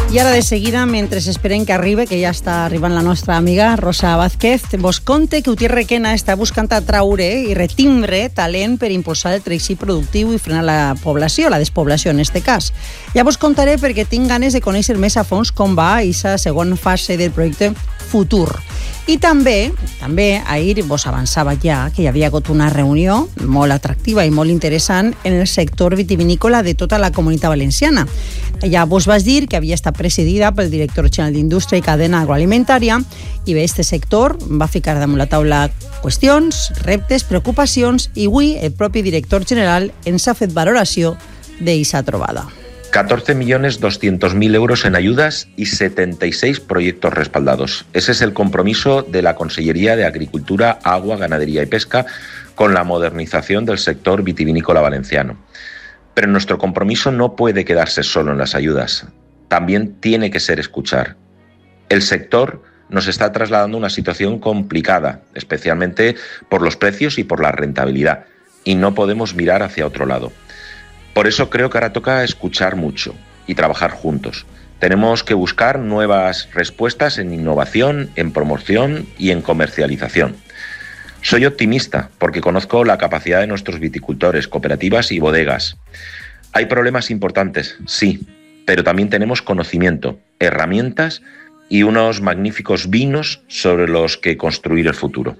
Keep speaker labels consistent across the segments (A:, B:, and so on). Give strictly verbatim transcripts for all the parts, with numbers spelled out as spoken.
A: I ara de seguida, mentre esperem que arribi, que ja està arribant la nostra amiga Rosa Vázquez, vos conte que Utiel Requena està buscant atraure i retimbre talent per impulsar el teixit productiu i frenar la població, la despoblació en este cas. Ja vos contaré perquè tinc ganes de conèixer més a fons com va aquesta segona fase del projecte Futur. I també, també ahir vos avançava ja que hi havia hagut una reunió molt atractiva i molt interessant en el sector vitivinícola de tota la Comunitat Valenciana. Ja vos vas dir que havia estat presidida pel director general d'Indústria i Cadena Agroalimentària i bé, este sector va ficar damunt la taula qüestions, reptes, preocupacions i avui el propi director general ens ha fet valoració d'eixa trobada.
B: catorce millones doscientos mil euros en ayudas y setenta y seis proyectos respaldados. Ese es el compromiso de la Consellería de Agricultura, Agua, Ganadería y Pesca con la modernización del sector vitivinícola valenciano. Pero nuestro compromiso no puede quedarse solo en las ayudas. También tiene que ser escuchar. El sector nos está trasladando una situación complicada, especialmente por los precios y por la rentabilidad, y no podemos mirar hacia otro lado. Por eso creo que ahora toca escuchar mucho y trabajar juntos. Tenemos que buscar nuevas respuestas en innovación, en promoción y en comercialización. Soy optimista porque conozco la capacidad de nuestros viticultores, cooperativas y bodegas. Hay problemas importantes, sí, pero también tenemos conocimiento, herramientas y unos magníficos vinos sobre los que construir el futuro.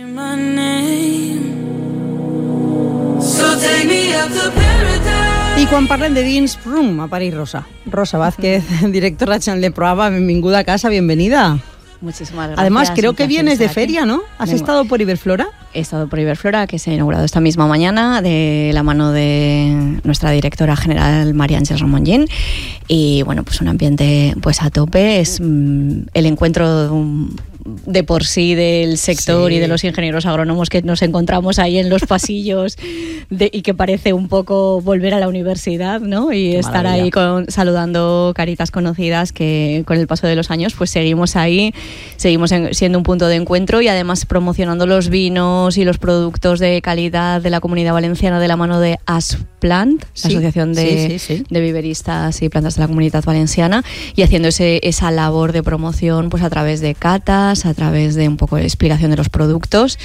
A: I quan parlem de vins, prum, apareix Rosa. Rosa Vázquez, directora general de Proava, benvinguda a casa, bienvenida.
C: Muchísimas gracias.
A: Además, creo que vienes de feria, ¿no? ¿Has
C: Vengo.
A: estado por Iberflora?
C: He estado por Iberflora, que se ha inaugurado esta misma mañana de la mano de nuestra directora general María Ángeles Ramongín. Y bueno, pues un ambiente pues a tope. Es mmm, el encuentro de, un, de por sí del sector sí. y de los ingenieros agrónomos que nos encontramos ahí en los pasillos de, y que parece un poco volver a la universidad, ¿no? Y Qué estar maravilla. ahí con, saludando caritas conocidas que con el paso de los años pues seguimos ahí, seguimos en, siendo un punto de encuentro y además promocionando los vinos y los productos de calidad de la Comunidad Valenciana de la mano de Asplant,
A: sí,
C: la Asociación de, sí, sí, sí. de Viveristas y Plantas de la Comunidad Valenciana, y haciendo ese, esa labor de promoción pues a través de catas, a través de un poco de explicación de los productos.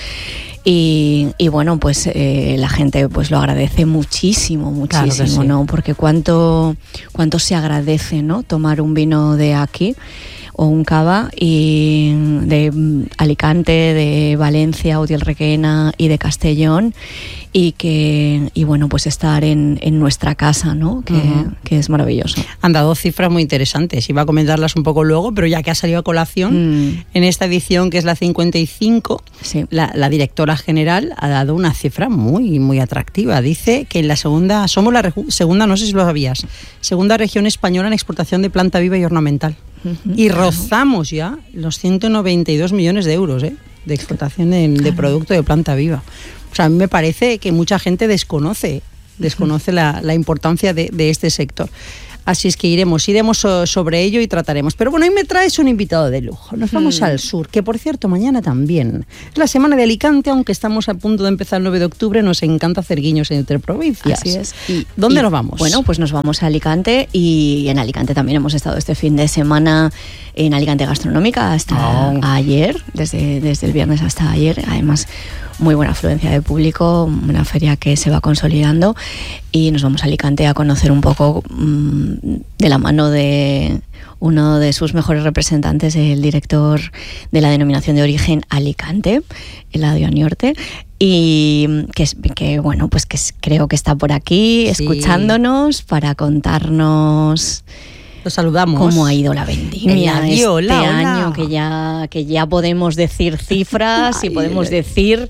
C: Y, y bueno, pues eh, la gente pues lo agradece muchísimo, muchísimo, claro sí. ¿no? Porque cuánto, cuánto se agradece, ¿no? Tomar un vino de aquí o un cava y de Alicante, de Valencia, Utiel Requena y de Castellón, y que y bueno pues estar en, en nuestra casa, ¿no? Que, uh-huh. que es maravilloso.
A: Han dado cifras muy interesantes, iba a comentarlas un poco luego, pero ya que ha salido a colación, mm. en esta edición que es la cincuenta y cinco, sí. la, la directora general ha dado una cifra muy muy atractiva. Dice que en la segunda, somos la regu- segunda, no sé si lo sabías, segunda región española en exportación de planta viva y ornamental. Uh-huh. Y rozamos ya los ciento noventa y dos millones de euros ¿eh? de exportación de, claro. de producto de planta viva. O sea, a mí me parece que mucha gente desconoce, desconoce uh-huh. la, la importancia de, de este sector. Así es que iremos, iremos sobre ello y trataremos. Pero bueno, hoy me traes un invitado de lujo. Nos vamos hmm. al sur, que por cierto, mañana también. Es la semana de Alicante, aunque estamos a punto de empezar el nueve de octubre, nos encanta hacer guiños entre provincias.
C: Así es.
A: ¿Y dónde y, nos vamos?
C: Bueno, pues nos vamos a Alicante, y en Alicante también hemos estado este fin de semana en Alicante Gastronómica hasta oh. ayer, desde, desde el viernes hasta ayer. Además, muy buena afluencia de público, una feria que se va consolidando, y nos vamos a Alicante a conocer un poco mmm, de la mano de uno de sus mejores representantes, el director de la denominación de origen Alicante, Eladio Aniorte, y que, que bueno, pues que creo que está por aquí sí. escuchándonos para contarnos.
A: Lo saludamos.
C: ¿Cómo ha ido la vendimia
A: Eladio,
C: este
A: hola, hola.
C: año? Que ya, que ya podemos decir cifras Ay, y podemos el... decir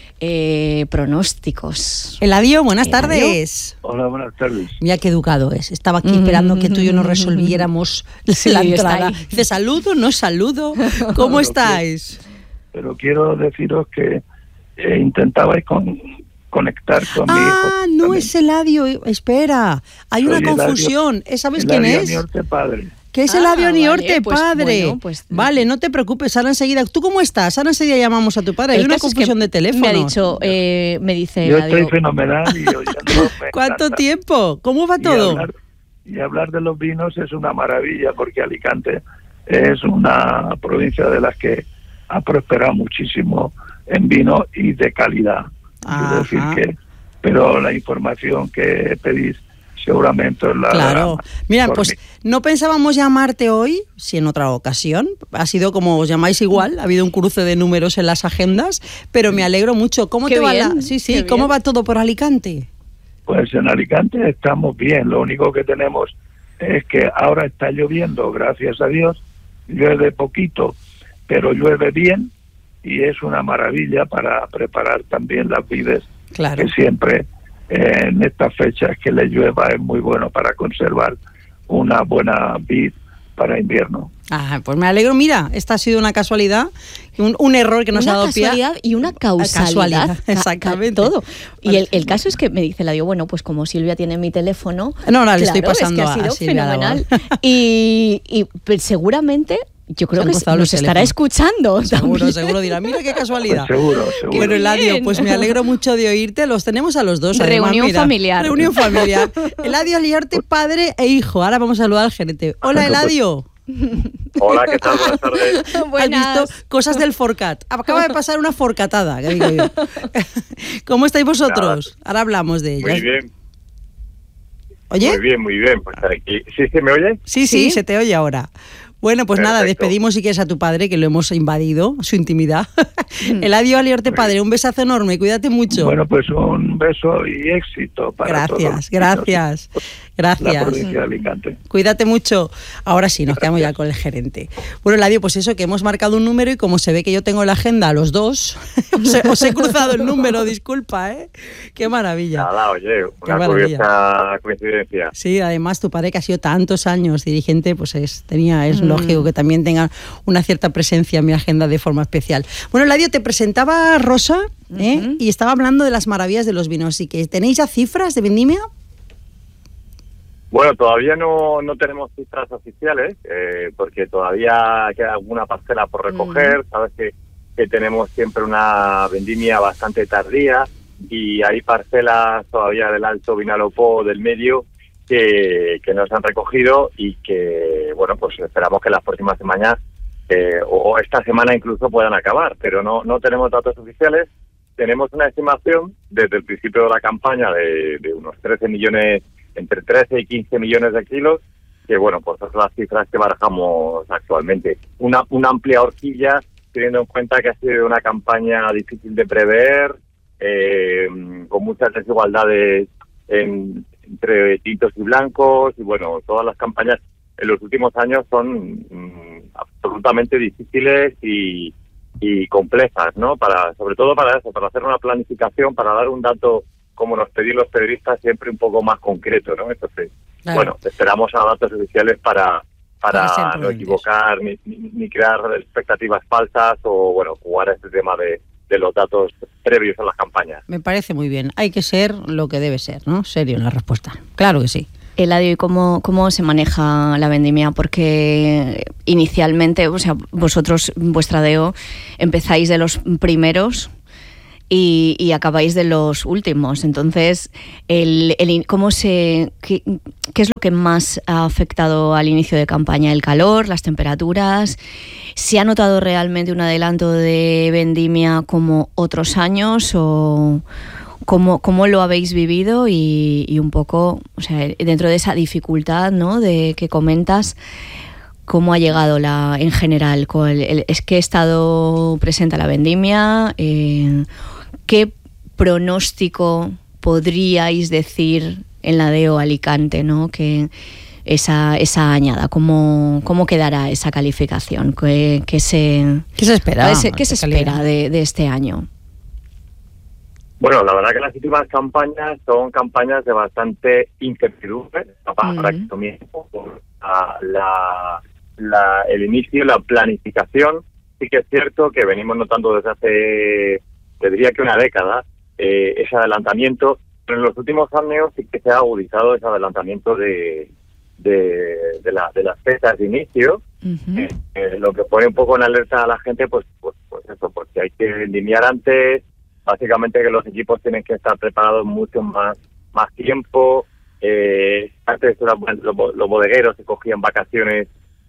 C: eh, pronósticos.
A: Eladio, buenas Eladio. tardes.
D: Hola, buenas tardes.
A: Mira qué educado es. Estaba aquí esperando que tú y yo nos resolviéramos sí, la entrada. Dice, saludo, no saludo. ¿Cómo pero estáis?
D: Quiero, pero quiero deciros que eh, intentabais con... conectar con
A: ah,
D: mi hijo.
A: Ah, no también. Es Eladio, espera, hay Soy una confusión.
D: Eladio,
A: ¿Sabes
D: Eladio
A: quién es?
D: Aniorte padre.
A: ¿Qué es
C: ah,
A: Eladio Aniorte,
C: vale, pues,
A: padre?
C: Bueno, pues,
A: vale, no te preocupes, ahora enseguida. ¿Tú cómo estás? Ahora enseguida llamamos a tu padre. Hay una confusión
C: es
A: de teléfono.
C: Me ha dicho, eh, me dice
D: Yo
C: Eladio.
D: estoy fenomenal. Y yo ya no me
A: ¿Cuánto
D: encanta.
A: tiempo? ¿Cómo va todo?
D: Y hablar, Y hablar de los vinos es una maravilla, porque Alicante es una provincia de las que ha prosperado muchísimo en vino y de calidad. Quiero decir que, pero la información que pedís seguramente es la...
A: Claro. Mira,
D: por
A: pues
D: mí.
A: no pensábamos llamarte hoy, si en otra ocasión. Ha sido como os llamáis igual, ha habido un cruce de números en las agendas, pero me alegro mucho. ¿Cómo
C: Qué
A: te va
C: bien,
A: la... Sí, sí,
C: qué
A: ¿cómo
C: bien.
A: va todo por Alicante?
D: Pues en Alicante estamos bien. Lo único que tenemos es que ahora está lloviendo, gracias a Dios. Llueve poquito, pero llueve bien, y es una maravilla para preparar también las vides,
A: Claro.
D: que siempre eh, en estas fechas que le llueva es muy bueno para conservar una buena vid para invierno.
A: Ah, pues me alegro. Mira, esta ha sido una casualidad, un, un error que nos
C: una
A: ha dado pie.
C: casualidad y una causalidad,
A: Casualidad,
C: ca- ca-
A: exactamente.
C: todo. Y el, el caso es que me dice la digo, bueno, pues como Silvia tiene mi teléfono,
A: No, no, le
C: claro,
A: estoy pasando
C: es que ha
A: a-
C: sido
A: a Silvia
C: fenomenal. Y, y pues, seguramente yo creo
A: Se han
C: que
A: cruzado
C: nos
A: los
C: estará
A: teléfonos.
C: escuchando.
A: Seguro,
C: también.
A: seguro dirá, mira qué casualidad.
D: Pues seguro, seguro.
A: Bueno, Eladio,
C: bien.
A: pues me alegro mucho de oírte. Los tenemos a los dos. además,
C: Reunión
A: mira.
C: familiar.
A: Reunión familiar. Eladio Aliarte, padre e hijo. Ahora vamos a saludar al gerente. Hola, Eladio.
E: Hola, ¿qué tal? Buenas tardes.
A: ¿Has
C: Buenas.
A: visto? Cosas del Forcat. Acaba de pasar una forcatada, que digo yo. ¿Cómo estáis vosotros? Ahora hablamos de ellas.
E: Muy bien,
A: ¿Oye?
E: muy bien, muy bien. Pues aquí. ¿Sí se me oye?
A: Sí, sí,
C: ¿Sí?
A: se te oye ahora. Bueno, pues nada,
E: Perfecto.
A: despedimos si quieres a tu padre, que lo hemos invadido, su intimidad. Eladio Aliarte, padre, un besazo enorme, cuídate mucho.
D: Bueno, pues un beso y éxito para todos.
A: Gracias, gracias,
D: La
A: gracias.
D: provincia de Alicante.
A: Cuídate mucho. Ahora sí, nos quedamos ya con el gerente. Bueno, Eladio, pues eso, que hemos marcado un número y como se ve que yo tengo en la agenda a los dos, os, he, os he cruzado el número, disculpa, ¿eh? Qué maravilla.
E: Nada, oye,
A: Qué
E: una
A: maravilla.
E: curiosa coincidencia.
A: Sí, además tu padre que ha sido tantos años dirigente, pues es, tenía, es
C: Mm.
A: lógico que también tenga una cierta presencia en mi agenda de forma especial. Bueno, Eladio, te presentaba Rosa, ¿eh?
C: Ujú.
A: Y estaba hablando de las maravillas de los vinos. ¿Y que tenéis ya cifras de vendimia?
E: Bueno, todavía no, no tenemos cifras oficiales, eh, porque todavía queda alguna parcela por recoger. Sabes que, que tenemos siempre una vendimia bastante tardía, y hay parcelas todavía del Alto Vinalopó, del medio, que, que no se han recogido, y que, bueno, pues esperamos que las próximas semanas eh, o, o esta semana incluso puedan acabar, pero no, no tenemos datos oficiales. Tenemos una estimación desde el principio de la campaña de, de unos trece millones, entre trece y quince millones de kilos, que bueno, pues son las cifras que barajamos actualmente. Una, una amplia horquilla, teniendo en cuenta que ha sido una campaña difícil de prever, eh, con muchas desigualdades en, entre tintos y blancos, y bueno, todas las campañas en los últimos años son mm, absolutamente difíciles y, y complejas, ¿no? Para, sobre todo para eso, para hacer una planificación, para dar un dato, como nos pedían los periodistas, siempre un poco más concreto, ¿no? Entonces,
A: Claro.
E: bueno, esperamos a datos oficiales para
A: Para ser
E: para no
A: prudentes.
E: equivocar ni, ni, ni crear expectativas falsas, o bueno, jugar a este tema de, de los datos previos a las campañas.
A: Me parece muy bien. Hay que ser lo que debe ser, ¿no? Serio en la respuesta. Claro que sí.
C: Eladio, ¿y cómo, cómo se maneja la vendimia? Porque inicialmente, o sea, vosotros, vuestra D E O, empezáis de los primeros y, y acabáis de los últimos. Entonces, el, el, ¿cómo se, qué, ¿qué es lo que más ha afectado al inicio de campaña? ¿El calor, las temperaturas? ¿Se ha notado realmente un adelanto de vendimia como otros años, o cómo, cómo lo habéis vivido? Y, y un poco, o sea, dentro de esa dificultad, ¿no?, de que comentas, ¿cómo ha llegado la en general? El, el, es que he estado presente a la vendimia. Eh, ¿Qué pronóstico podríais decir en la D E O Alicante, ¿no?, que esa esa añada, cómo cómo quedará esa calificación? ¿Qué, qué se
A: ¿Qué se espera?
C: ¿Qué se,
A: vamos,
C: qué se
A: esa calidad?
C: espera de, de este año?
E: Bueno, la verdad que las últimas campañas son campañas de bastante incertidumbre para,
C: Mm.
E: para que comience la, la, la, el inicio, la planificación. Sí que es cierto que venimos notando desde hace, te diría que una década, eh, ese adelantamiento, pero en los últimos años sí que se ha agudizado ese adelantamiento de, de, de, la, de las fechas de inicio.
C: Uh-huh.
E: Eh, eh, lo que pone un poco en alerta a la gente, pues, pues, pues eso, porque hay que vendimiar antes. Básicamente que los equipos tienen que estar preparados mucho más más tiempo, Eh, antes los, los, los bodegueros se cogían vacaciones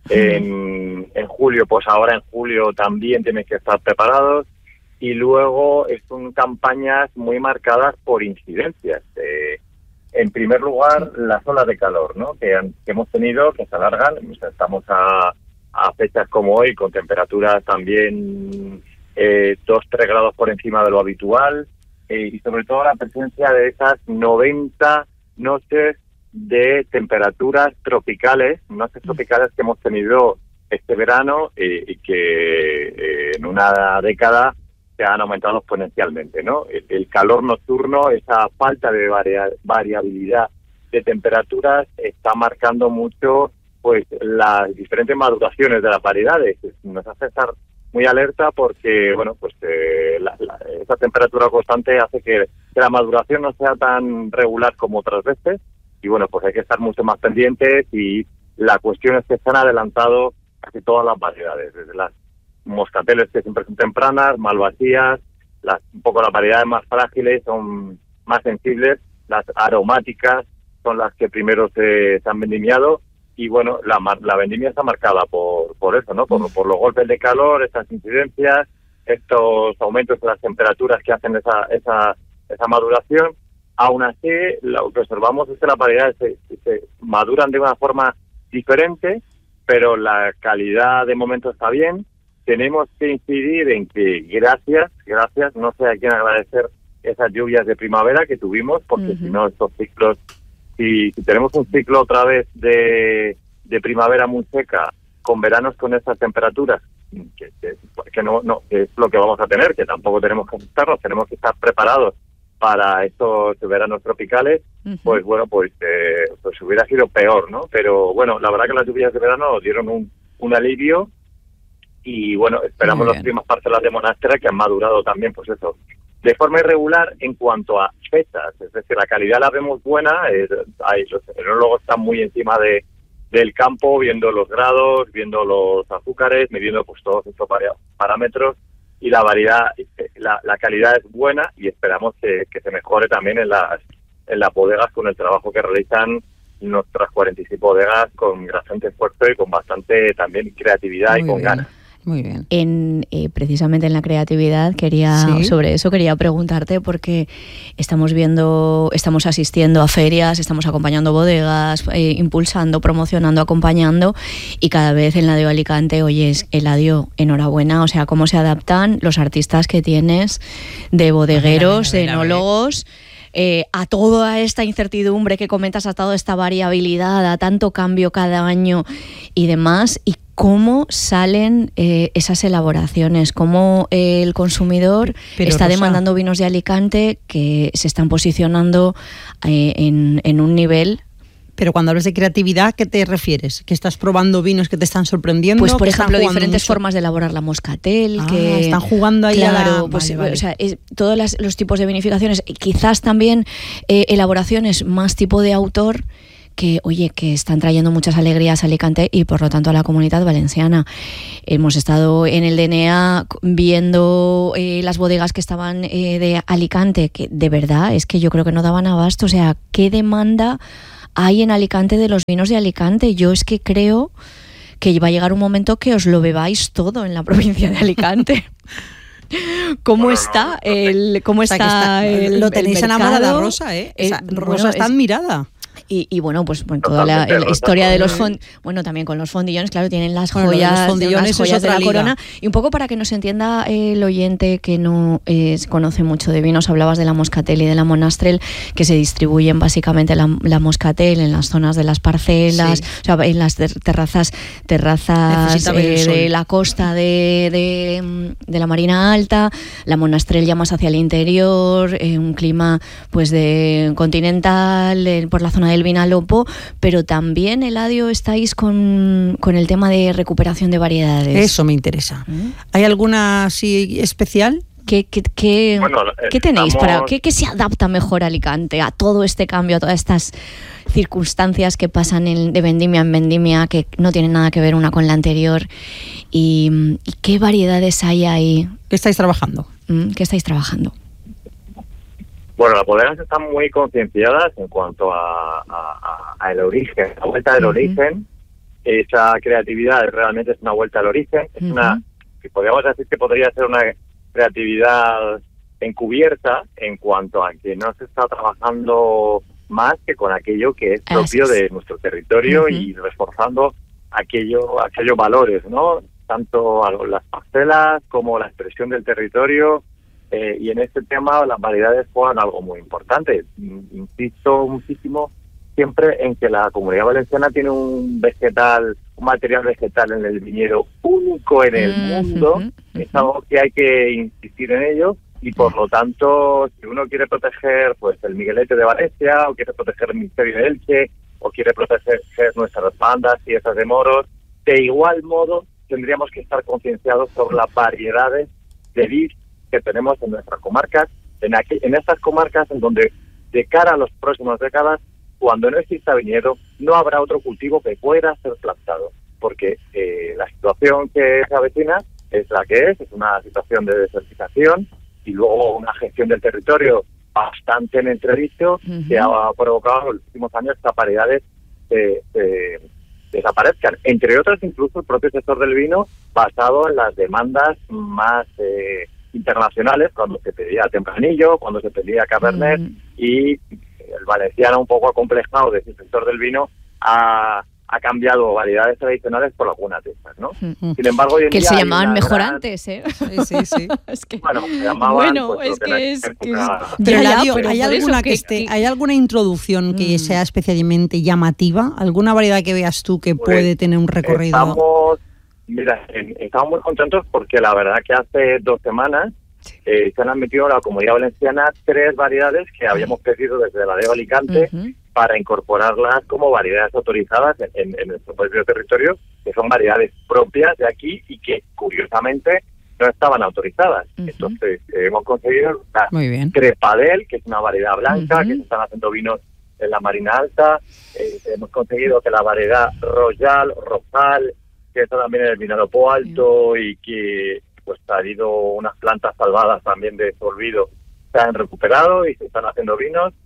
E: en, en julio, pues ahora en julio también tienen que estar preparados. Y luego son campañas muy marcadas por incidencias. Eh, en primer lugar, las olas de calor, ¿no? Que, han, que hemos tenido, que se alargan. Estamos a, a fechas como hoy, con temperaturas también eh, dos a tres grados por encima de lo habitual. Eh, y sobre todo la presencia de esas noventa noches de temperaturas tropicales, noches tropicales que hemos tenido este verano eh, y que eh, en una década se han aumentado exponencialmente, ¿no? El, el calor nocturno, esa falta de varia, variabilidad de temperaturas está marcando mucho pues las diferentes maduraciones de las variedades. Nos hace estar muy alerta porque, bueno, pues eh, la, la, esa temperatura constante hace que, que la maduración no sea tan regular como otras veces y, bueno, pues hay que estar mucho más pendientes y la cuestión es que se han adelantado casi todas las variedades, desde las moscateles que siempre son tempranas, malvasías, las, un poco las variedades más frágiles son más sensibles, las aromáticas son las que primero se, se han vendimiado y bueno, la, la vendimia está marcada por, por eso, ¿no? Por, por los golpes de calor, estas incidencias, estos aumentos de las temperaturas que hacen esa, esa, esa maduración. Aún así, lo que observamos es que las variedades se, se maduran de una forma diferente, pero la calidad de momento está bien. Tenemos que incidir en que gracias, gracias, no sé a quién agradecer esas lluvias de primavera que tuvimos, porque uh-huh. si no estos ciclos, si, si tenemos un ciclo otra vez de, de primavera muy seca, con veranos con estas temperaturas, que, que, que no, no que es lo que vamos a tener, que tampoco tenemos que asustarnos, tenemos que estar preparados para estos veranos tropicales, uh-huh. pues bueno, pues, eh, pues hubiera sido peor, ¿no? Pero bueno, la verdad que las lluvias de verano dieron un, un alivio. Y bueno, esperamos las primeras parcelas de Monastrell que han madurado también, pues eso, de forma irregular en cuanto a fechas. Es decir, la calidad la vemos buena, eh, hay, los enólogos están muy encima de del campo, viendo los grados, viendo los azúcares, midiendo pues todos estos parámetros y la variedad, la, la calidad es buena y esperamos que, que se mejore también en las, en las bodegas con el trabajo que realizan nuestras cuarenta y seis bodegas con bastante esfuerzo y con bastante también creatividad muy y con bien. ganas.
A: Muy bien.
C: En, eh, precisamente en la creatividad quería ¿Sí? sobre eso quería preguntarte porque estamos viendo, estamos asistiendo a ferias, estamos acompañando bodegas, eh, impulsando, promocionando, acompañando y cada vez en Eladio Alicante, oye, Eladio, enhorabuena, o sea, cómo se adaptan los artistas que tienes de bodegueros, de enólogos. Eh, a toda esta incertidumbre que comentas, a toda esta variabilidad, a tanto cambio cada año y demás, y cómo salen eh, esas elaboraciones, cómo eh, el consumidor Pero, está Rosa, demandando vinos de Alicante que se están posicionando eh, en, en un nivel.
A: Pero cuando hablas de creatividad, ¿qué te refieres? ¿Que estás probando vinos que te están sorprendiendo?
C: Pues, por ejemplo, diferentes mucho? formas de elaborar la moscatel.
A: Ah,
C: que
A: están jugando ahí
C: claro,
A: a la...
C: pues,
A: vale, vale.
C: O sea, es, todos las, los tipos de vinificaciones, quizás también eh, elaboraciones más tipo de autor, que, oye, que están trayendo muchas alegrías a Alicante y, por lo tanto, a la Comunitat Valenciana. Hemos estado en el D N A viendo eh, las bodegas que estaban eh, de Alicante, que de verdad es que yo creo que no daban abasto. O sea, ¿qué demanda hay en Alicante de los vinos de Alicante? Yo es que creo que va a llegar un momento que os lo bebáis todo en la provincia de Alicante. ¿Cómo bueno, está no, no, el cómo o sea, está, está el
A: lo tenéis
C: el
A: enamorada Rosa, eh? Esa,
C: eh
A: Rosa
C: bueno,
A: está
C: es,
A: admirada.
C: Y, y bueno, pues bueno, toda la, la historia de los fond, bueno, también con los fondillones, claro, tienen las joyas, bueno, los fondillones las joyas de la liga. corona. Y un poco para que nos entienda el oyente que no eh, conoce mucho de vinos, hablabas de la Moscatel y de la Monastrell, que se distribuyen básicamente la, la Moscatel en las zonas de las parcelas, sí. o sea, en las terrazas, terrazas eh, de la costa de, de, de la Marina Alta, la Monastrell ya más hacia el interior, eh, un clima pues de continental, eh, por la zona del Vinalopó, pero también, Eladio, estáis con, con el tema de recuperación de variedades.
A: Eso me interesa. ¿Mm? ¿Hay alguna así especial?
C: ¿Qué, qué, qué,
E: bueno,
C: ¿qué tenéis?
E: estamos...
C: para ¿qué, ¿Qué se adapta mejor a Alicante, a todo este cambio, a todas estas circunstancias que pasan en, de vendimia en vendimia, que no tienen nada que ver una con la anterior? ¿Y, y qué variedades hay ahí?
A: ¿Qué estáis trabajando?
C: ¿Mm? ¿Qué estáis trabajando?
E: Bueno, las bodegas están muy concienciadas en cuanto a, a, a, a el origen, la vuelta del uh-huh. origen. Esa creatividad realmente es una vuelta al origen. Es uh-huh. una, que podríamos decir que podría ser una creatividad encubierta en cuanto a que no se está trabajando más que con aquello que es propio de nuestro territorio uh-huh. y reforzando aquello, aquellos valores, ¿no? Tanto a las parcelas como la expresión del territorio. Eh, y en este tema las variedades juegan algo muy importante. Insisto muchísimo siempre en que la Comunidad Valenciana tiene un vegetal, un material vegetal en el viñedo único en el uh-huh, mundo. Uh-huh. Es algo que hay que insistir en ello y por lo tanto, si uno quiere proteger pues el Miguelete de Valencia, o quiere proteger el Misterio de Elche, o quiere proteger nuestras bandas y esas de moros, de igual modo tendríamos que estar concienciados sobre las variedades de vid que tenemos en nuestras comarcas, en, aquí, en estas comarcas en donde de cara a las próximas décadas, cuando no exista viñedo, no habrá otro cultivo que pueda ser plantado, porque eh, la situación que se avecina es la que es, es una situación de desertización y luego una gestión del territorio bastante en entredicho uh-huh. que ha provocado en los últimos años que variedades eh, eh, desaparezcan, entre otras incluso el propio sector del vino basado en las demandas más eh, internacionales, cuando se pedía Tempranillo, cuando se pedía Cabernet mm. y el valenciano un poco acomplejado de ese sector del vino ha, ha cambiado variedades tradicionales por algunas de estas, ¿no? Mm. Sin embargo, hoy en
C: que
E: día
C: se llamaban mejor
E: gran...
C: antes, ¿eh?
A: Sí, sí, sí.
C: Es que...
E: Bueno, se llamaban...
C: Bueno,
E: pues,
C: es que es... Que es...
A: Pero,
C: ya,
A: Ladio,
C: pero
A: ¿hay alguna que, que esté, ¿hay alguna introducción que mm. sea especialmente llamativa? ¿Alguna variedad que veas tú que pues, puede tener un recorrido?
E: Estamos... Mira, estamos muy contentos porque la verdad que hace dos semanas eh, se han admitido en la Comunidad Valenciana tres variedades que habíamos pedido desde la de Alicante uh-huh. para incorporarlas como variedades autorizadas en, en, en nuestro propio territorio, que son variedades propias de aquí y que curiosamente no estaban autorizadas. Uh-huh. Entonces eh, hemos conseguido la Trepadel, que es una variedad blanca, uh-huh. que se están haciendo vinos en la Marina Alta. Eh, hemos conseguido que la variedad Royal, Rosal, que está también en el Vinalopó Alto y que pues ha habido unas plantas salvadas también de su olvido, se han recuperado y se están haciendo vinos.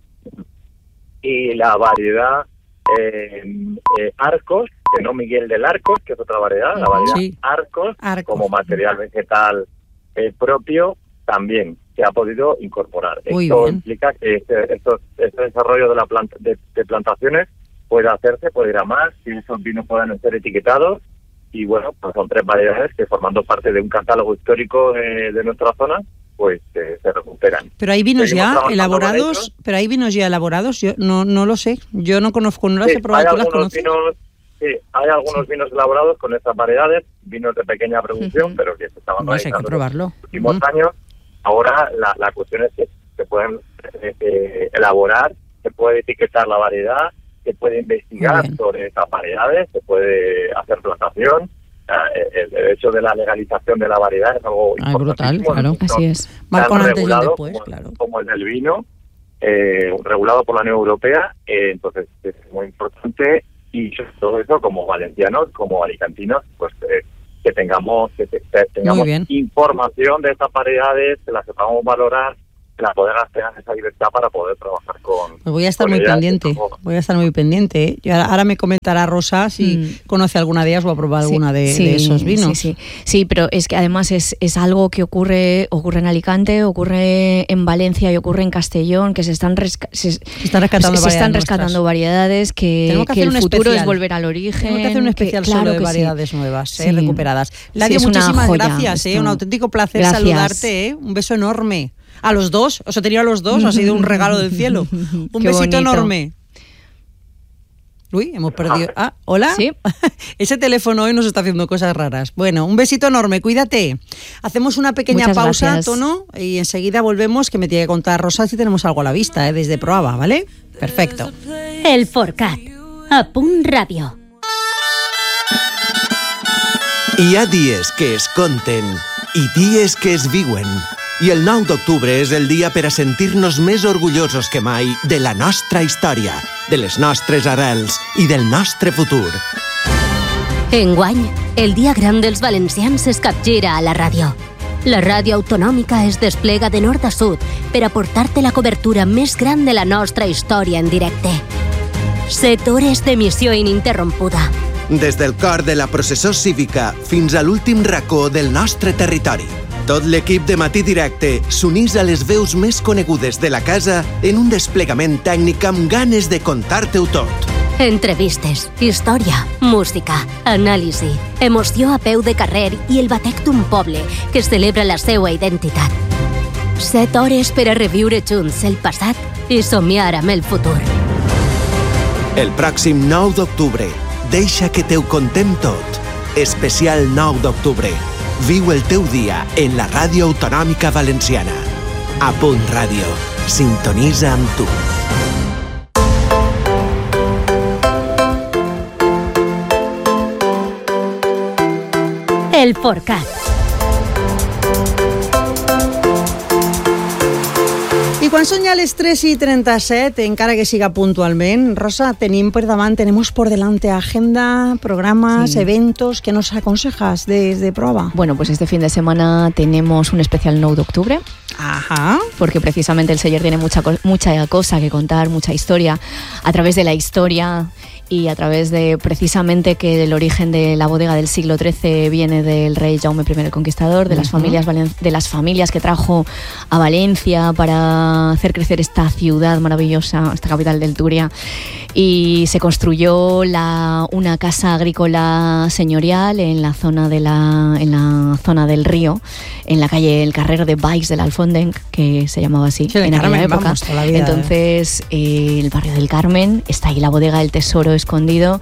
E: Y la variedad eh, eh, Arcos, que no Miguel del Arcos, que es otra variedad, la variedad sí. Arcos, Arcos, como material vegetal eh, propio, también se ha podido incorporar.
A: Muy
E: Esto
A: bien.
E: implica que este, estos, este desarrollo de, la planta, de, de plantaciones puede hacerse, puede ir a más, si esos vinos puedan ser etiquetados. Y bueno, pues son tres variedades que formando parte de un catálogo histórico de, de nuestra zona, pues eh, se recuperan.
A: Pero hay vinos ya elaborados, pero hay vinos ya elaborados, yo no no lo sé, yo no conozco, no las
E: sí,
A: he probado,
E: hay
A: ¿tú las
E: algunos
A: conoces?
E: Vinos, sí, hay algunos sí. vinos elaborados con estas variedades, vinos de pequeña producción, uh-huh. pero que se estaban
A: no, hay que probarlo.
E: en los últimos uh-huh. años. Ahora la, la cuestión es que se pueden eh, eh, elaborar, se puede etiquetar la variedad, se puede investigar sobre esas variedades, se puede hacer plantación. El, el hecho de la legalización de la variedad es algo
A: ah, brutal, claro,
C: así es.
A: Va con antes y después,
E: como,
A: claro.
E: como el del vino, eh, regulado por la Unión Europea, eh, entonces es muy importante y todo eso como valencianos, como alicantinos, pues eh, que tengamos que, que tengamos información de estas variedades, que las sepamos valorar, que las bodegas tengan esa libertad para poder trabajar con...
A: Pues voy a estar muy pendiente, voy a estar muy pendiente. ¿eh? Yo ahora, ahora me comentará Rosa si mm. conoce alguna de ellas o ha probado sí, alguna de,
C: sí,
A: de esos vinos.
C: Sí, sí. sí, pero es que además es, es algo que ocurre ocurre en Alicante, ocurre en Valencia y ocurre en Castellón, que se están, resca- se,
A: se están rescatando,
C: se están rescatando variedades, que, que, que el futuro especial. Es volver al origen.
A: Tenemos que hacer un especial
C: que,
A: solo
C: claro
A: de variedades
C: sí.
A: nuevas,
C: sí.
A: eh, recuperadas. Ladio,
C: sí,
A: muchísimas gracias, eh, un auténtico placer
C: gracias.
A: saludarte, eh, un beso enorme. A los dos, os he tenido a los dos, ha sido un regalo del cielo. Un
C: Qué
A: besito
C: bonito.
A: enorme. Uy, hemos perdido... Ah, ¿hola?
C: ¿Sí?
A: Ese teléfono hoy nos está haciendo cosas raras. Bueno, un besito enorme, cuídate. Hacemos una pequeña
C: Muchas
A: pausa,
C: gracias.
A: Tono, y enseguida volvemos, que me tiene que contar Rosa si tenemos algo a la vista, eh, desde Proaba, ¿vale? Perfecto.
F: El Forcat, a Punt Ràdio.
G: Hi ha dies que es conten i dies que es viuen. I el nou d'octubre és el dia per a sentir-nos més orgullosos que mai de la nostra història, de les nostres arrels i del nostre futur.
F: Enguany, el dia gran dels valencians es capgira a la ràdio. La ràdio autonòmica es desplega de nord a sud per aportar-te la cobertura més gran de la nostra història en directe. Set hores d'emissió ininterrompuda.
G: Des del cor de la processó cívica fins a l'últim racó del nostre territori. Tot l'equip de Matí Directe s'unís a les veus més conegudes de la casa en un desplegament tècnic amb ganes de contar-te-ho tot.
F: Entrevistes, història, música, anàlisi, emoció a peu de carrer i el batec d'un poble que celebra la seva identitat. Set hores per a reviure junts el passat i somiar amb el futur.
G: El pròxim nou d'octubre, deixa que te ho contem tot. Especial nou d'octubre. Viu el teu dia en la Ràdio Autonòmica Valenciana. A Punt Ràdio. Sintonitza amb tu.
F: El Forcat.
A: I quan són ja les tres i trenta-set, encara que siga puntualment, Rosa, tenim per davant, tenemos por delante agenda, programas, sí. eventos, ¿qué nos aconsejas desde de prueba?
C: Bueno, pues este fin de semana tenemos un especial nou d'octubre.
A: Ajá.
C: Porque precisamente el Celler tiene mucha, mucha cosa que contar, mucha historia, a través de la historia y a través de precisamente que el origen de la bodega del siglo trece viene del rey Jaume primero el Conquistador, de las, uh-huh. familias, de las familias que trajo a Valencia para hacer crecer esta ciudad maravillosa, esta capital del Túria, y se construyó la, una casa agrícola señorial en la zona de la, en la zona del río, en la calle El Carrer de Baix de l'Alfondenc, que se llamaba así, sí, en aquella Carmen, época. Vamos, vida, Entonces, eh, el barrio del Carmen, está ahí la bodega del tesoro escondido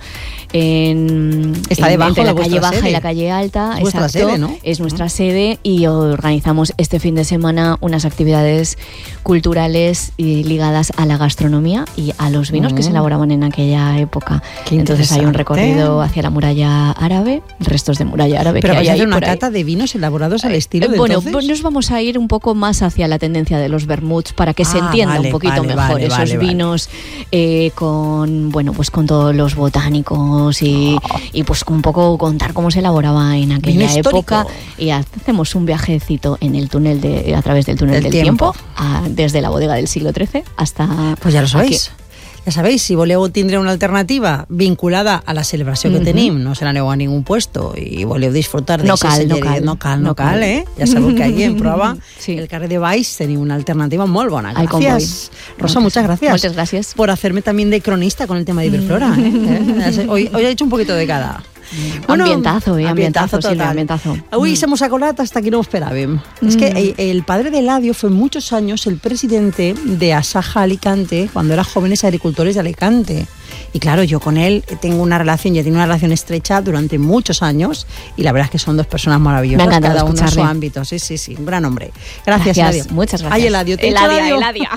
C: en,
A: está
C: en,
A: debajo
C: entre
A: de
C: la calle baja
A: sede.
C: y la calle alta.
A: Es vuestra
C: exacto,
A: sede, ¿no?
C: Es nuestra uh-huh. sede y organizamos este fin de semana unas actividades culturales y ligadas a la gastronomía y a los vinos uh-huh. que se elaboraban en aquella época. Qué Entonces hay un recorrido hacia la muralla árabe, restos de muralla árabe.
A: Pero
C: que
A: vais
C: hay
A: a hacer
C: ahí
A: una cata de vinos elaborados al estilo
C: eh,
A: de
C: Bueno,
A: entonces.
C: pues nos vamos a ir un poco más hacia la tendencia de los vermuts para que ah, se entienda
A: vale,
C: un poquito
A: vale,
C: mejor
A: vale,
C: esos
A: vale,
C: vinos eh, con bueno pues con todos los botánicos y, oh. y pues un poco contar cómo se elaboraba en aquella época y hacemos un viajecito en el túnel de a través del túnel del, del tiempo, tiempo a, desde la bodega del siglo trece hasta
A: pues ya lo sabéis.
C: Aquí.
A: Ja sabeu, si voleu tindre una alternativa vinculada a la celebració que uh-huh. tenim, no se n'aneu a ningú puesto i voleu disfrutar
C: no cal, no cal,
A: no cal, no cal, eh? Ja sabeu que allí en prova,
C: sí.
A: el carrer de Baix teniu una alternativa molt bona. Gracias, Rosa, muchas gracias.
C: Muchas gracias.
A: Por hacerme también de cronista con el tema de Iberflora. ¿eh? Hoy, hoy he hecho un poquito de cada.
C: Bueno, ambientazo, eh, ambientazo,
A: ambientazo,
C: Silvia, ambientazo.
A: Uy,
C: mm.
A: se hemos acordado hasta que no esperábamos. Mm. Es que el, el padre de Eladio fue muchos años el presidente de Asaja Alicante cuando eran jóvenes agricultores de Alicante. Y claro, yo con él tengo una relación, ya tengo una relación estrecha durante muchos años y la verdad es que son dos personas maravillosas, cada uno en su ámbito. Sí, sí, sí, un gran hombre. Gracias,
C: gracias
A: Eladio.
C: Muchas gracias.
A: Ay, Eladio, te
C: Eladia, Eladia.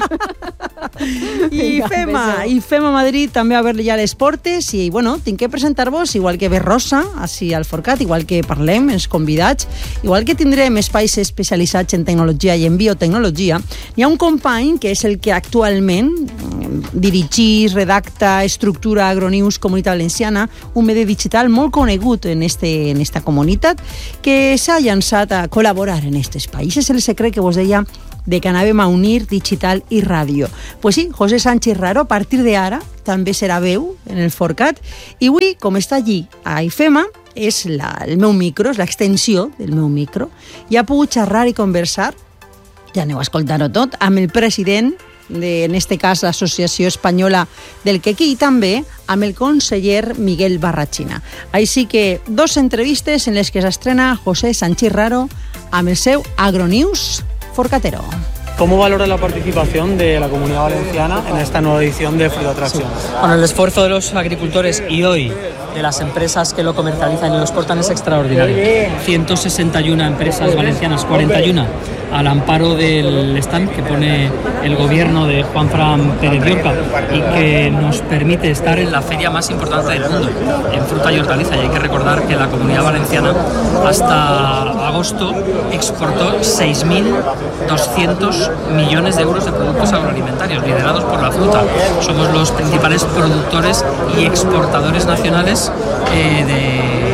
A: I FEMA, i FEMA Madrid també a veure ja les portes i, bueno, tinc que presentar-vos, igual que ve Rosa, així al Forcat, igual que parlem, els convidats, igual que tindrem espais especialitzats en tecnologia i en biotecnologia, hi ha un company que és el que actualment dirigís, redacta, estructura Agronews Comunitat Valenciana, un medi digital molt conegut en, este, en esta comunitat, que s'ha llançat a col·laborar en aquest espai. I és el secret que vos deia de que anàvem a unir digital i ràdio. Pues sí, José Sánchez Raro, a partir d'ara, també serà veu en el Forcat, i avui, com està allí a IFEMA, és la, el meu micro, és l'extensió del meu micro, i ha pogut xerrar i conversar, ja aneu a escoltar-ho tot, amb el president de, en este cas, l'Associació Espanyola del Quequí, i també amb el conseller Miguel Barrachina. Així que dos entrevistes en les que s'estrena José Sánchez Raro amb el seu Agronews Forcatero.
H: ¿Cómo valora la participación de la Comunidad Valenciana en esta nueva edición de Frutoatracción?
I: Sí. Bueno, el esfuerzo de los agricultores y hoy de las empresas que lo comercializan y lo exportan es extraordinario. ciento sesenta y una empresas valencianas, cuarenta y uno al amparo del stand que pone el gobierno de Juanfran Pérez Llorca y que nos permite estar en la feria más importante del mundo, en fruta y hortaliza. Y hay que recordar que la Comunidad Valenciana hasta agosto exportó seis mil doscientos millones de euros de productos agroalimentarios liderados por la fruta. Somos los principales productores y exportadores nacionales eh, de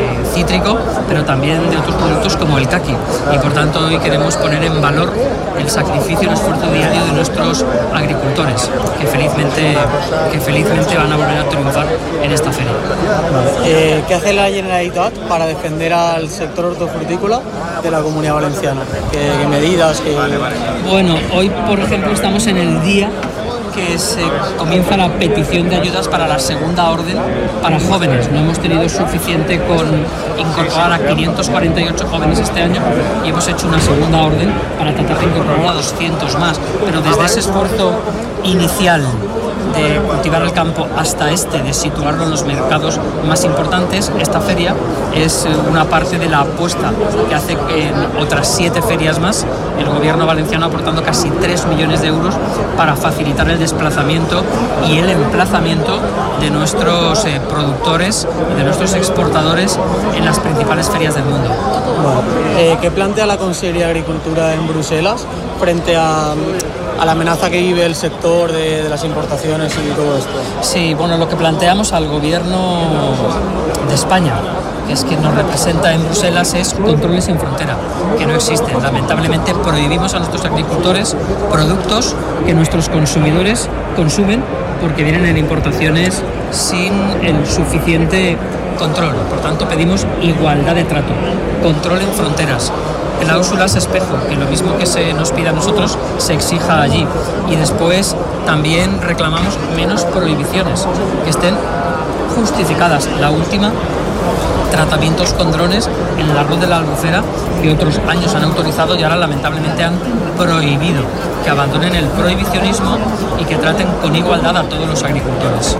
I: cítrico, pero también de otros productos como el caqui. Y por tanto hoy queremos poner en valor el sacrificio y el esfuerzo diario de nuestros agricultores, que felizmente, que felizmente van a volver a triunfar en esta feria.
H: Eh, ¿Qué hace la Generalitat para defender al sector hortofrutícola de la Comunidad Valenciana? ¿Qué, qué medidas? Qué...
I: Bueno, hoy por ejemplo estamos en el día que se comienza la petición de ayudas para la segunda orden para jóvenes. No hemos tenido suficiente con incorporar a quinientos cuarenta y ocho jóvenes este año y hemos hecho una segunda orden para tratar de incorporar a doscientos más. Pero desde ese esfuerzo inicial de cultivar el campo hasta este, de situarlo en los mercados más importantes, esta feria es una parte de la apuesta que hace que en otras siete ferias más el gobierno valenciano aportando casi tres millones de euros para facilitar el desplazamiento y el emplazamiento de nuestros eh, productores, de nuestros exportadores en las principales ferias del mundo.
H: Bueno, eh, ¿qué plantea la Consellería de Agricultura en Bruselas frente a, a la amenaza que vive el sector de, de las importaciones y todo esto?
I: Sí, bueno, lo que planteamos al gobierno de España, que es quien nos representa en Bruselas, es controles en frontera, que no existen. Lamentablemente prohibimos a nuestros agricultores productos que nuestros consumidores consumen porque vienen en importaciones sin el suficiente control. Por tanto, pedimos igualdad de trato, control en fronteras, cláusulas espejo, que lo mismo que se nos pida a nosotros se exija allí. Y después también reclamamos menos prohibiciones, que estén justificadas. La última, tratamientos con drones en el árbol de la Albufera, que otros años han autorizado y ahora lamentablemente han prohibido. Que abandonen el prohibicionismo y que traten con igualdad a todos los agricultores.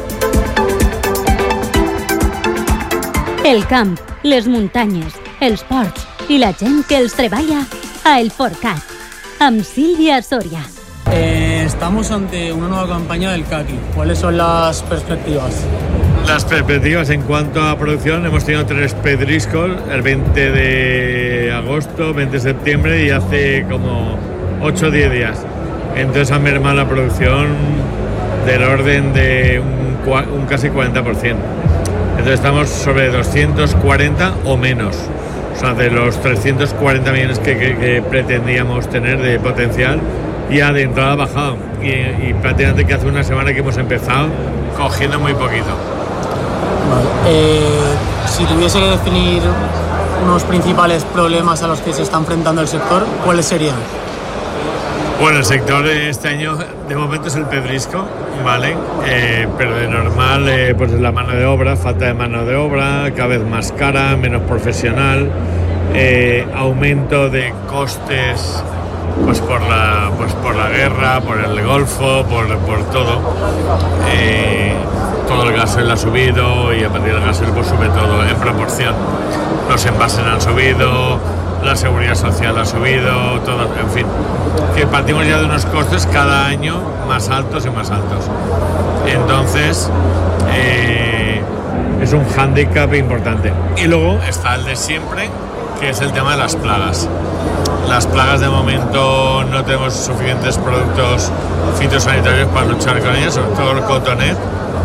F: El camp, les muntanyes, els ports i la gent que els treballa a El Forcat, amb Sílvia Soria.
H: Eh, estamos ante una nueva campaña del caqui. ¿Cuáles son las perspectivas?
J: Las perspectivas en cuanto a producción, hemos tenido tres pedriscos, el veinte de agosto, veinte de septiembre y hace como ocho o diez días. Entonces ha mermado la producción del orden de un, un casi cuarenta por ciento. Entonces estamos sobre doscientos cuarenta o menos. O sea, de los trescientos cuarenta millones que, que, que pretendíamos tener de potencial, ya de entrada ha bajado. Y, y prácticamente que hace una semana que hemos empezado cogiendo muy poquito.
H: Vale. Eh, si tuviese que definir unos principales problemas a los que se está enfrentando el sector, ¿cuáles serían?
J: Bueno, el sector este año de momento es el pedrisco, ¿vale? Eh, pero de normal eh, pues es la mano de obra, falta de mano de obra, cada vez más cara, menos profesional, eh, aumento de costes pues por la pues por la guerra, por el Golfo, por, por todo. Eh, todo el gasoil ha subido y a partir del gasoil pues sube todo en proporción. Los envases han subido, la seguridad social ha subido, todo, en fin, que partimos ya de unos costes cada año más altos y más altos. Entonces, eh, es un hándicap importante. Y luego está el de siempre, que es el tema de las plagas. Las plagas de momento no tenemos suficientes productos fitosanitarios para luchar con ellas, sobre todo el cotonet.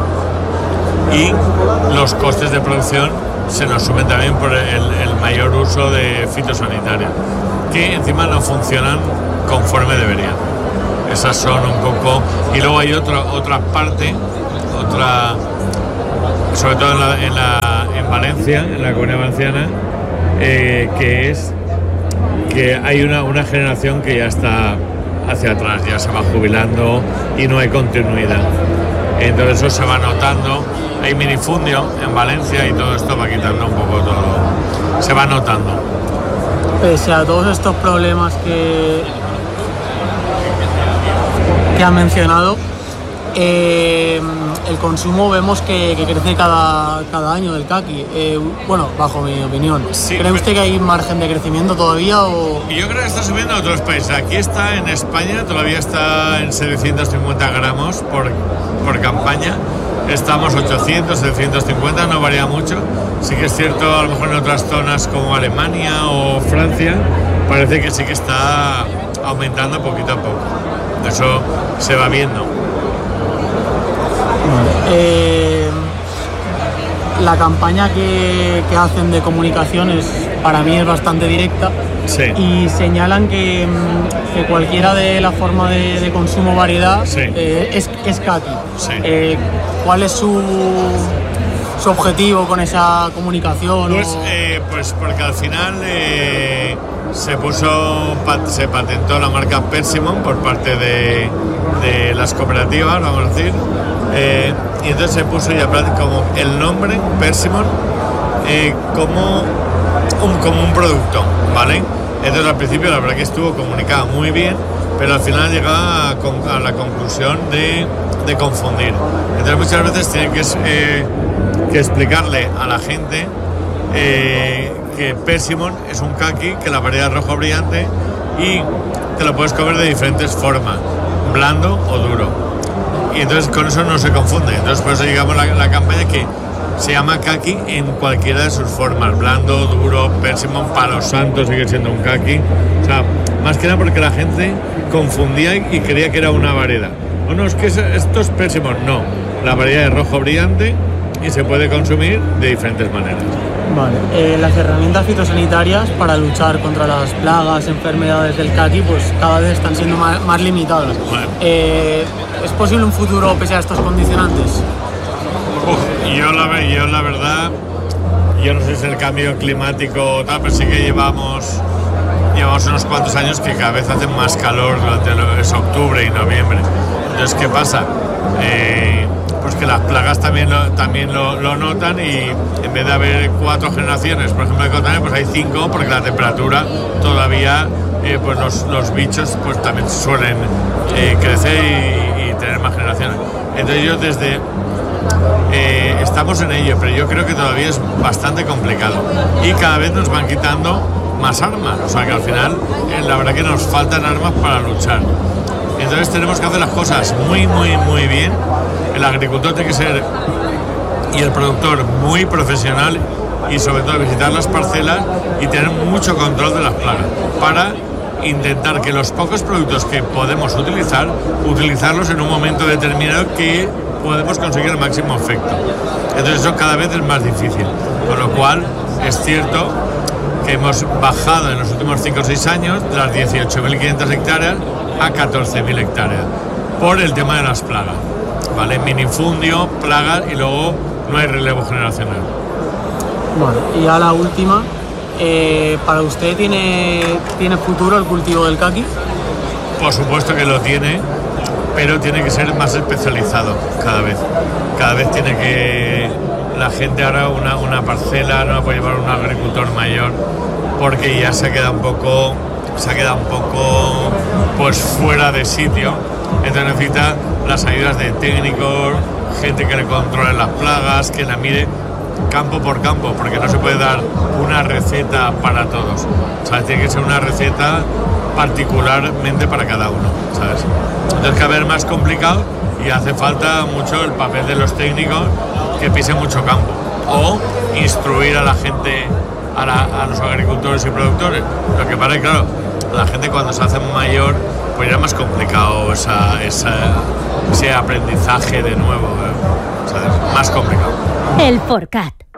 J: Y los costes de producción se nos suben también por el, el mayor uso de fitosanitarios, que encima no funcionan conforme deberían. Esas son un poco... Y luego hay otra otra parte, otra sobre todo en, la, en, la, en Valencia, en la Comunidad Valenciana, eh, que es que hay una, una generación que ya está hacia atrás, ya se va jubilando y no hay continuidad. Entonces eso se va notando. Hay minifundio en Valencia y todo esto va quitando un poco todo. Se va notando.
H: Pese a todos estos problemas que, que han mencionado, eh, el consumo vemos que, que crece cada, cada año del caqui. Eh, bueno, bajo mi opinión. Sí, ¿cree usted que hay margen de crecimiento todavía? O...
J: Yo creo que está subiendo a otros países. Aquí está en España, todavía está en setecientos cincuenta gramos por, por campaña. Estamos ochocientos, setecientos cincuenta, no varía mucho. Sí que es cierto, a lo mejor en otras zonas como Alemania o Francia, parece que sí que está aumentando poquito a poco. Eso se va viendo.
H: Eh, la campaña que, que hacen de comunicaciones para mí es bastante directa.
J: Sí.
H: Y señalan que, que cualquiera de la forma de, de consumo variedad
J: sí.
H: eh, es, es kaki.
J: Sí.
H: Eh, ¿Cuál es su, su objetivo con esa comunicación?
J: Pues, eh, pues porque al final eh, se puso, se patentó la marca Persimmon por parte de, de las cooperativas, vamos a decir, eh, y entonces se puso ya como el nombre Persimmon eh, como un, como un producto, ¿vale? Entonces al principio la verdad que estuvo comunicado muy bien, pero al final llegaba a, a la conclusión de, de confundir. Entonces muchas veces tienen que, eh, que explicarle a la gente eh, que Persimmon es un kaki, que la variedad rojo brillante, y te lo puedes comer de diferentes formas, blando o duro. Y entonces con eso no se confunde. Entonces por eso llegamos a la, la campaña que se llama kaki en cualquiera de sus formas, blando, duro, Persimmon, palo santo sigue siendo un kaki. O sea, más que nada porque la gente confundía y creía que era una variedad. O no, es que esto es Persimmon. No, la variedad es rojo brillante y se puede consumir de diferentes maneras.
H: Vale, eh, las herramientas fitosanitarias para luchar contra las plagas, enfermedades del kaki, pues cada vez están siendo más, más limitadas.
J: Bueno.
H: Eh, ¿Es posible un futuro pese a estos condicionantes?
J: Uf, yo, la, yo la verdad, yo no sé si es el cambio climático o tal, pero sí que llevamos, llevamos unos cuantos años que cada vez hace más calor durante lo, es octubre y noviembre. Entonces, ¿qué pasa? Eh, pues que las plagas también lo, también lo, lo notan, y en vez de haber cuatro generaciones, por ejemplo, de cotonera, pues hay cinco, porque la temperatura todavía, eh, pues los, los bichos pues también suelen eh, crecer y, y tener más generaciones. Entonces yo desde... Eh, estamos en ello, pero yo creo que todavía es bastante complicado y cada vez nos van quitando más armas, o sea que al final eh, la verdad que nos faltan armas para luchar. Entonces tenemos que hacer las cosas muy muy muy bien. El agricultor tiene que ser, y el productor, muy profesional, y sobre todo visitar las parcelas y tener mucho control de las plagas para intentar que los pocos productos que podemos utilizar, utilizarlos en un momento determinado que podemos conseguir el máximo efecto. Entonces eso cada vez es más difícil, con lo cual es cierto que hemos bajado en los últimos cinco o seis años de las dieciocho mil quinientas hectáreas a catorce mil hectáreas por el tema de las plagas, ¿vale? Minifundio, plagas, y luego no hay relevo generacional.
H: Bueno, y a la última, eh, ¿para usted tiene, tiene futuro el cultivo del kaki?
J: Por supuesto que lo tiene, pero tiene que ser más especializado cada vez. Cada vez tiene que... La gente ahora una, una parcela no la puede llevar un agricultor mayor, porque ya se ha quedado un poco, se ha quedado un poco pues fuera de sitio. Entonces necesita las ayudas de técnicos, gente que le controle las plagas, que la mire campo por campo, porque no se puede dar una receta para todos, ¿sabes? Tiene que ser una receta particularmente para cada uno, ¿sabes? Entonces cada vez más complicado, y hace falta mucho el papel de los técnicos que pisen mucho campo, o instruir a la gente, a, la, a los agricultores y productores. Lo que pasa es que, claro, la gente cuando se hace mayor, pues ya es más complicado esa, esa, ese aprendizaje de nuevo, ¿eh? ¿Sabes? Más complicado.
F: El Forcat.